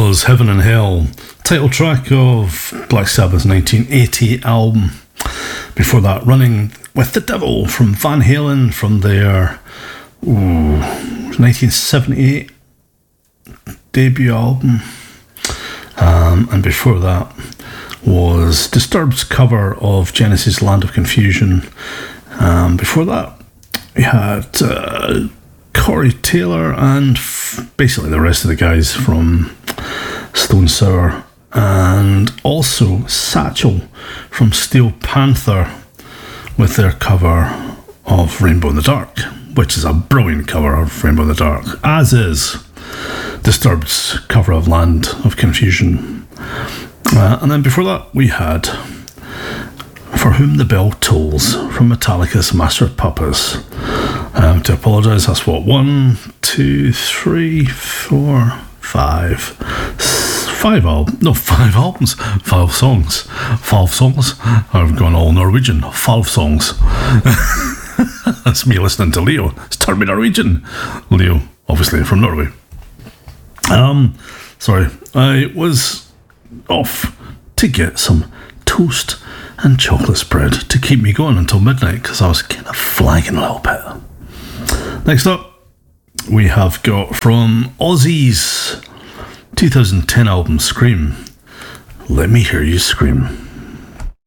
was Heaven and Hell, title track of Black Sabbath's 1980 album. Before that, Running with the Devil from Van Halen from their 1978 debut album. And before that was Disturbed's cover of Genesis' Land of Confusion. Before that, we had Corey Taylor and basically the rest of the guys from Stone Sour, and also Satchel from Steel Panther with their cover of Rainbow in the Dark, which is a brilliant cover of Rainbow in the Dark, as is Disturbed's cover of Land of Confusion. And then before that we had For Whom the Bell Tolls from Metallica's Master of Puppets. To apologise, that's what, 1, 2, 3, 4, 5, 5 albums. No, 5 albums. 5 songs. 5 songs. I've gone all Norwegian. 5 songs. That's me listening to Leo. It's turned me Norwegian. Leo, obviously from Norway. Sorry, I was off to get some toast and chocolate spread to keep me going until midnight because I was kind of flagging a little bit. Next up, we have got from Ozzy's 2010 album Scream, Let Me Hear You Scream.